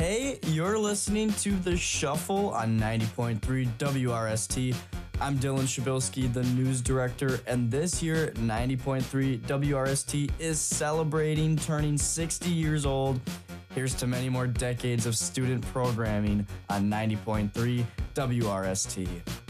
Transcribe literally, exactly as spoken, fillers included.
Hey, you're listening to The Shuffle on ninety point three W R S T. I'm Dylan Shabilsky, the news director, and this year, ninety point three W R S T is celebrating turning sixty years old. Here's to many more decades of student programming on ninety point three W R S T.